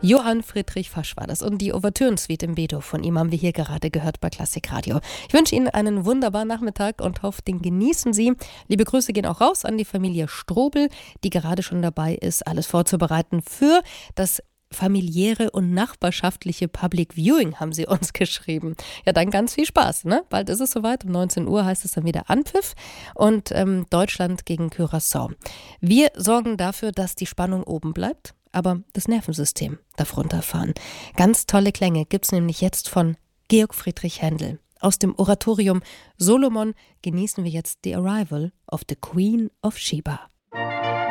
Johann Friedrich Fasch war das und die Ouvertürensuite im Beethoven von ihm haben wir hier gerade gehört bei Klassikradio. Ich wünsche Ihnen einen wunderbaren Nachmittag und hoffe, den genießen Sie. Liebe Grüße gehen auch raus an die Familie Strobel, die gerade schon dabei ist, alles vorzubereiten für das familiäre und nachbarschaftliche Public Viewing, haben sie uns geschrieben. Ja, dann ganz viel Spaß, ne? Bald ist es soweit, um 19 Uhr heißt es dann wieder Anpfiff und Deutschland gegen Curaçao. Wir sorgen dafür, dass die Spannung oben bleibt, aber das Nervensystem darf runterfahren. Ganz tolle Klänge gibt's nämlich jetzt von Georg Friedrich Händel. Aus dem Oratorium Solomon genießen wir jetzt The Arrival of the Queen of Sheba.